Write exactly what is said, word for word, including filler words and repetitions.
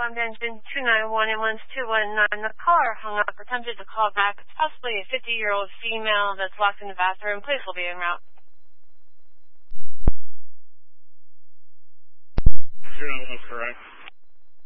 Island engine two nine one ambulance two one nine. The caller hung up, attempted to call back. It's possibly a fifty-year-old female that's locked in the bathroom. Police will be en route. two nine one is correct.